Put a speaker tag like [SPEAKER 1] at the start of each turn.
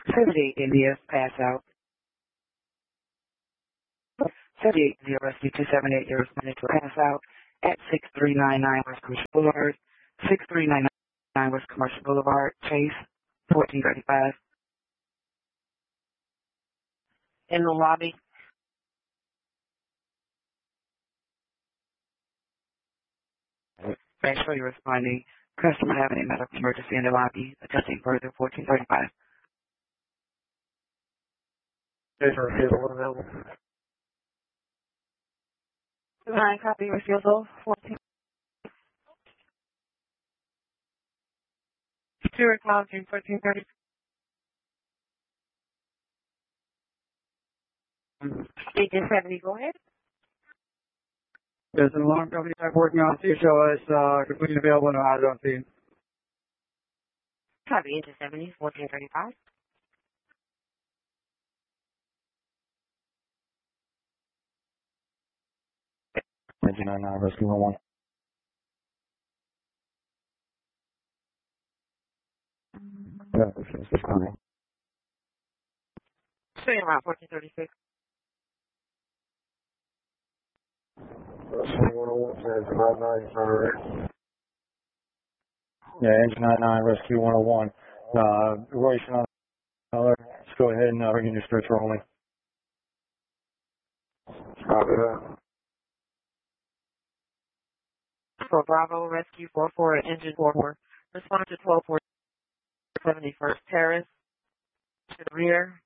[SPEAKER 1] 78 India, pass out. 78 India, rescue 278, you're responding to a pass out at 6399 West Commercial Boulevard. 6399 West Commercial Boulevard, Chase, 1435.
[SPEAKER 2] In the lobby.
[SPEAKER 1] Make sure you're responding. Customer having a medical emergency in the lobby, adjusting further, 1435.
[SPEAKER 3] Yes, refusal available.
[SPEAKER 2] 9 copy refusal, 14. Stewart College, 1430. Agent 70, go ahead.
[SPEAKER 3] There's an alarm company type working on CHOS, completely available in Ohio Zone C.
[SPEAKER 2] Copy, Agent 70, 1435.
[SPEAKER 3] Engine 99, rescue 101. Yeah, it's coming.
[SPEAKER 2] Staying around 1436.
[SPEAKER 3] Yeah, engine 99, rescue 101. Royce, let's go ahead and bring in your stretcher only. Copy that.
[SPEAKER 2] For Bravo, rescue 44 and engine 44. Respond to 12471st Terrace. To the rear.